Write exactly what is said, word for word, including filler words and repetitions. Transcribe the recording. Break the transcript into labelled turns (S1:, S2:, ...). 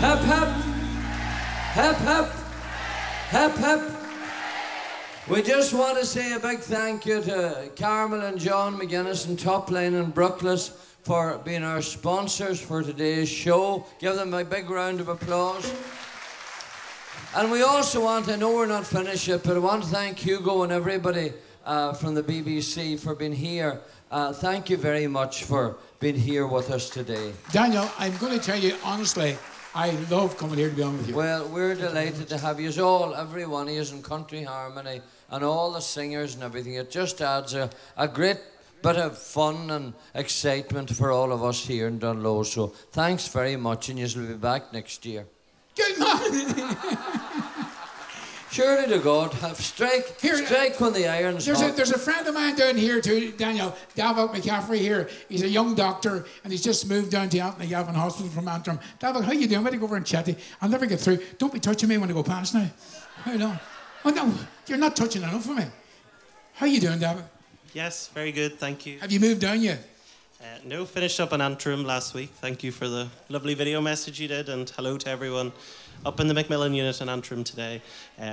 S1: Hip, hip. Hip, hip. Hip, hip. We just want to say a big thank you to Carmel and John McGuinness and Topline and Brookles for being our sponsors for today's show. Give them a big round of applause. And we also want, I know we're not finished yet, but I want to thank Hugo and everybody uh, from the B B C for being here. Uh, thank you very much for being here with us today.
S2: Daniel, I'm going to tell you honestly, I love coming here to be on with you.
S1: Well, we're delighted to have you all, every one of you in Country Harmony, and all the singers and everything. It just adds a, a great bit of fun and excitement for all of us here in Dunlow. So thanks very much, and you'll be back next year.
S2: Good man.
S1: Surely to God, have strike,
S2: Here,
S1: strike when the iron's
S2: there's
S1: hot.
S2: a, there's a friend of mine down here too, Daniel, David McCaffrey here. He's a young doctor and he's just moved down to Anthony Gavin Hospital from Antrim. David, how you doing? I'm going to go over and chat to you. I'll never get through. Don't be touching me when I go past now. How long? Oh no, you're not touching enough of me. How you doing, David?
S3: Yes, very good, thank you.
S2: Have you moved down yet?
S3: Uh, no, finished up in Antrim last week. Thank you for the lovely video message you did, and hello to everyone up in the Macmillan unit in Antrim today. Uh,